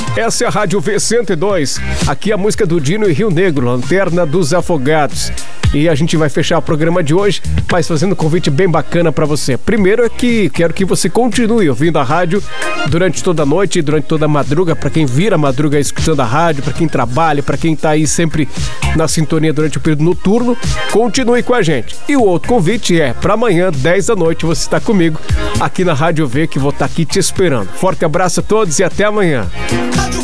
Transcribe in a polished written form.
Essa é a Rádio V102. Aqui a música do Dino e Rio Negro, Lanterna dos Afogados. E a gente vai fechar o programa de hoje, mas fazendo um convite bem bacana pra você. Primeiro é que quero que você continue ouvindo a rádio durante toda a noite e durante toda a madruga, pra quem vira a madruga escutando a rádio, pra quem trabalha, pra quem tá aí sempre na sintonia durante o período noturno, continue com a gente. E o outro convite é pra amanhã, 10 da noite, você está comigo aqui na Rádio V, que vou estar aqui te esperando. Forte abraço a todos e até amanhã.